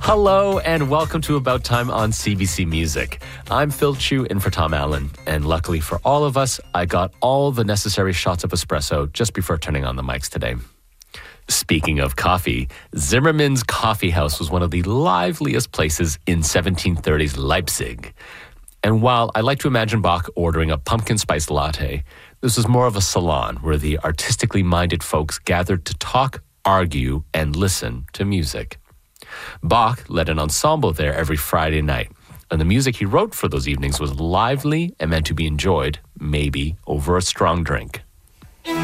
Hello and welcome to About Time on CBC Music. I'm Phil Chu in for Tom Allen, and luckily for all of us, I got all the necessary shots of espresso just before turning on the mics today. Speaking of coffee, Zimmermann's Coffee House was one of the liveliest places in 1730s Leipzig. And while I like to imagine Bach ordering a pumpkin spice latte, this was more of a salon where the artistically minded folks gathered to talk, argue, and listen to music. Bach led an ensemble there every Friday night, and the music he wrote for those evenings was lively and meant to be enjoyed, maybe over a strong drink.